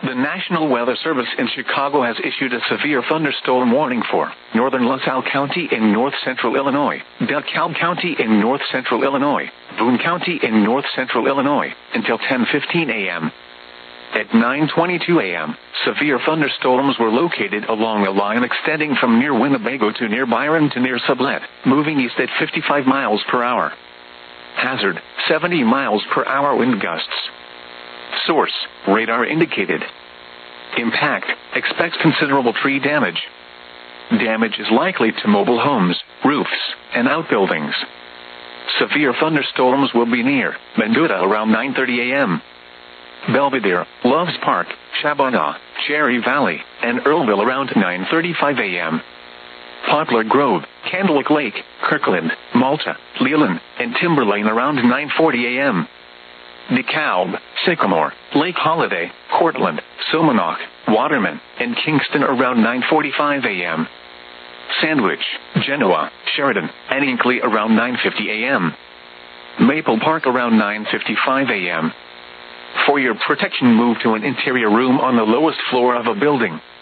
The National Weather Service in Chicago has issued a severe thunderstorm warning for northern LaSalle County in north-central Illinois, DeKalb County in north-central Illinois, Boone County in north-central Illinois, until 10:15 a.m. At 9:22 a.m., severe thunderstorms were located along a line extending from near Winnebago to near Byron to near Sublette, moving east at 55 miles per hour. Hazard, 70 miles per hour wind gusts. Source, radar indicated. Impact, expects considerable tree damage. Damage is likely to mobile homes, roofs, and outbuildings. Severe thunderstorms will be near Mendota around 9:30 a.m. Belvedere, Loves Park, Shabana, Cherry Valley, and Earlville around 9:35 a.m. Poplar Grove, Candlewick Lake, Kirkland, Malta, Leland, and Timberlane around 9:40 a.m. DeKalb, Sycamore, Lake Holiday, Cortland, Somonauk, Waterman, and Kingston around 9:45 a.m. Sandwich, Genoa, Sheridan, and Inkley around 9:50 a.m. Maple Park around 9:55 a.m. For your protection, move to an interior room on the lowest floor of a building.